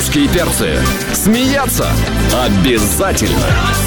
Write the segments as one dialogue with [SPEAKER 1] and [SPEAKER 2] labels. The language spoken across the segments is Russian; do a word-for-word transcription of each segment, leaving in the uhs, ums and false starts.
[SPEAKER 1] Русские перцы. Смеяться обязательно.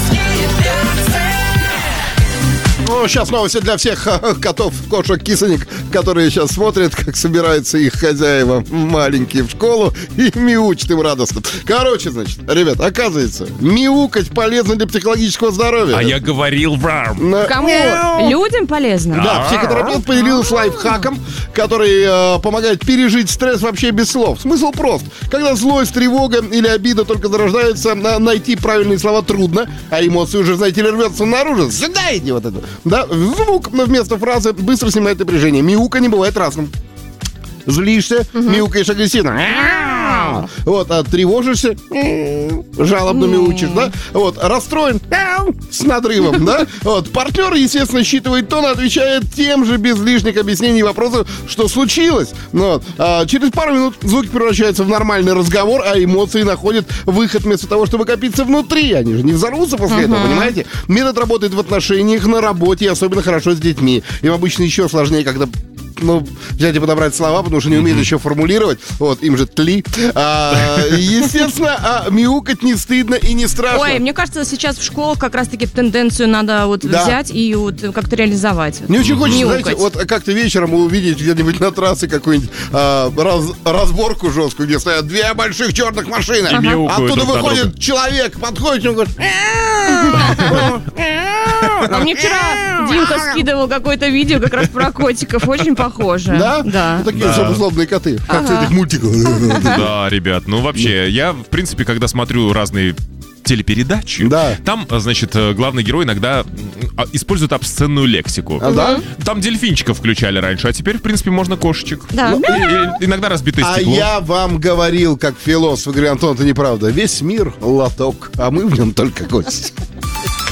[SPEAKER 2] Ну, сейчас новости для всех котов, кошек, кисонек, которые сейчас смотрят, как собираются их хозяева маленькие в школу и мяучат им радостно. Короче, значит, ребят, оказывается, мяукать полезно для психологического здоровья.
[SPEAKER 3] А я говорил вам.
[SPEAKER 2] На...
[SPEAKER 4] Кому? Людям полезно?
[SPEAKER 2] Да, психотерапевт поделился лайфхаком, который э, помогает пережить стресс вообще без слов. Смысл прост. Когда злость, тревога или обида только зарождаются, на- найти правильные слова трудно, а эмоции уже, знаете ли, рвется наружу. Сюда вот это. Да, звук вместо фразы быстро снимает напряжение. Мяука не бывает разным. Злишься, угу. мяукаешь агрессивно. Вот, а тревожишься, жалобно мяучишь, да? Вот, расстроен, с надрывом, да? Вот, партнер, естественно, считывает тон и отвечает тем же без лишних объяснений и вопросов, что случилось. Вот, а через пару минут звуки превращаются в нормальный разговор, а эмоции находят выход вместо того, чтобы копиться внутри. Они же не взорвутся после uh-huh. этого, понимаете? Метод работает в отношениях, на работе, и особенно хорошо с детьми. Им обычно еще сложнее, когда... Ну, взять и подобрать слова, потому что не умеют mm-hmm. еще формулировать. Вот, им же тли. А, естественно, а мяукать не стыдно и не страшно.
[SPEAKER 4] Ой, мне кажется, сейчас в школах как раз-таки тенденцию надо вот да. взять и вот как-то реализовать.
[SPEAKER 2] Мне очень хочется,
[SPEAKER 4] мяукать.
[SPEAKER 2] Знаете, вот как-то вечером увидеть где-нибудь на трассе какую-нибудь а, раз, разборку жесткую, где стоят две больших черных машины. Ага. Оттуда выходит человек, подходит и говорит...
[SPEAKER 4] А мне вчера Димка скидывал какое-то видео как раз про котиков. Очень похоже.
[SPEAKER 2] Да?
[SPEAKER 4] Да.
[SPEAKER 2] Такие да. злобные коты. Как ага. с этих мультиков.
[SPEAKER 3] Да, ребят, ну вообще, я, в принципе, когда смотрю разные телепередачи,
[SPEAKER 2] да.
[SPEAKER 3] там, значит, главный герой иногда использует обсценную лексику.
[SPEAKER 2] А, да?
[SPEAKER 3] Там дельфинчиков включали раньше, а теперь, в принципе, можно кошечек.
[SPEAKER 4] Да.
[SPEAKER 3] Ну, и, и, иногда разбитое стекло.
[SPEAKER 2] А я вам говорил, как философ, говорю, Антон, это неправда. Весь мир лоток, а мы в нем только гости.